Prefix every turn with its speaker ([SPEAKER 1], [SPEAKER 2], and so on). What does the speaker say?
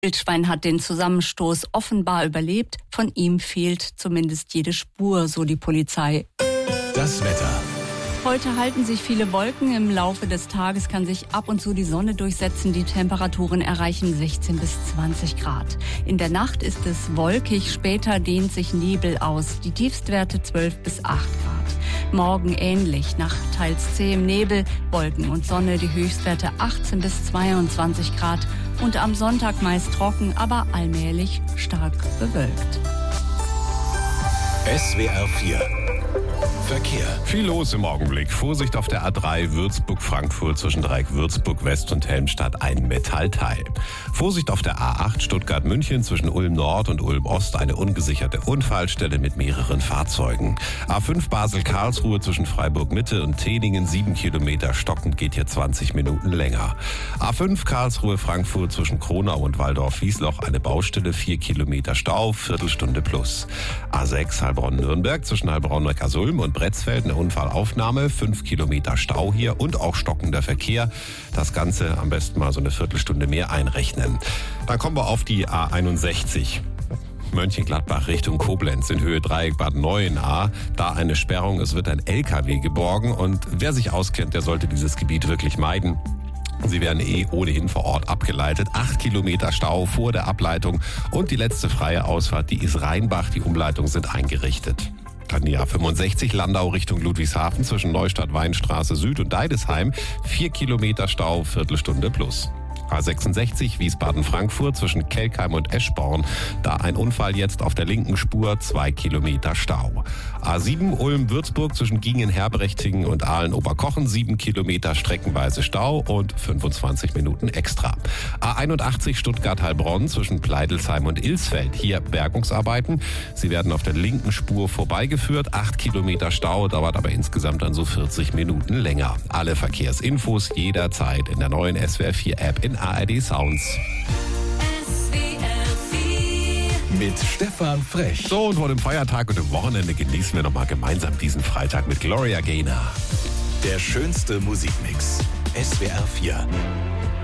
[SPEAKER 1] Wildschwein hat den Zusammenstoß offenbar überlebt. Von ihm fehlt zumindest jede Spur, so die Polizei.
[SPEAKER 2] Das Wetter.
[SPEAKER 1] Heute halten sich viele Wolken. Im Laufe des Tages kann sich ab und zu die Sonne durchsetzen. Die Temperaturen erreichen 16 bis 20 Grad. In der Nacht ist es wolkig. Später dehnt sich Nebel aus. Die Tiefstwerte 12 bis 8 Grad. Morgen ähnlich. Nacht teils zähem Nebel, Wolken und Sonne. Die Höchstwerte 18 bis 22 Grad. Und am Sonntag meist trocken, aber allmählich stark bewölkt.
[SPEAKER 2] SWR 4 Verkehr.
[SPEAKER 3] Viel los im Augenblick. Vorsicht auf der A3 Würzburg-Frankfurt zwischen Dreieck Würzburg-West und Helmstadt, ein Metallteil. Vorsicht auf der A8 Stuttgart-München zwischen Ulm-Nord und Ulm-Ost, eine ungesicherte Unfallstelle mit mehreren Fahrzeugen. A5 Basel-Karlsruhe zwischen Freiburg-Mitte und Tehningen, 7 Kilometer stockend, geht hier 20 Minuten länger. A5 Karlsruhe-Frankfurt zwischen Kronau und Waldorf-Wiesloch, eine Baustelle, 4 Kilometer Stau, Viertelstunde plus. A6 Heilbronn-Nürnberg zwischen Heilbronn-Neckarsulm und Bretzfeld, eine Unfallaufnahme, 5 Kilometer Stau hier und auch stockender Verkehr. Das Ganze am besten mal so eine Viertelstunde mehr einrechnen. Dann kommen wir auf die A61. Mönchengladbach Richtung Koblenz in Höhe Dreieck Bad Neuenahr. Da eine Sperrung, es wird ein LKW geborgen und wer sich auskennt, der sollte dieses Gebiet wirklich meiden. Sie werden ohnehin vor Ort abgeleitet. 8 Kilometer Stau vor der Ableitung und die letzte freie Ausfahrt, die ist Rheinbach. Die Umleitungen sind eingerichtet. Dann die A65 Landau Richtung Ludwigshafen zwischen Neustadt, Weinstraße Süd und Deidesheim. 4 Kilometer Stau, Viertelstunde plus. A66 Wiesbaden-Frankfurt zwischen Kelkheim und Eschborn. Da ein Unfall jetzt auf der linken Spur, 2 Kilometer Stau. A7 Ulm-Würzburg zwischen Gingen-Herbrechtingen und Aalen-Oberkochen, 7 Kilometer streckenweise Stau und 25 Minuten extra. A81 Stuttgart-Heilbronn zwischen Pleidelsheim und Ilsfeld. Hier Bergungsarbeiten. Sie werden auf der linken Spur vorbeigeführt. 8 Kilometer Stau, dauert aber insgesamt dann so 40 Minuten länger. Alle Verkehrsinfos jederzeit in der neuen SWR 4 App in ARD Sounds.
[SPEAKER 2] Mit Stefan Frech.
[SPEAKER 3] So, und vor dem Feiertag und dem Wochenende genießen wir nochmal gemeinsam diesen Freitag mit Gloria Gaynor.
[SPEAKER 2] Der schönste Musikmix. SWR 4.